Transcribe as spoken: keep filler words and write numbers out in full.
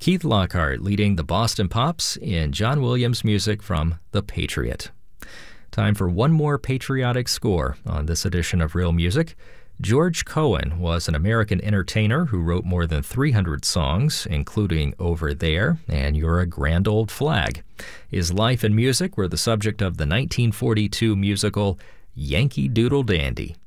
Keith Lockhart leading the Boston Pops in John Williams music from The Patriot. Time for one more patriotic score on this edition of Real Music. George Cohan was an American entertainer who wrote more than three hundred songs, including Over There and You're a Grand Old Flag. His life and music were the subject of the nineteen forty-two musical Yankee Doodle Dandy.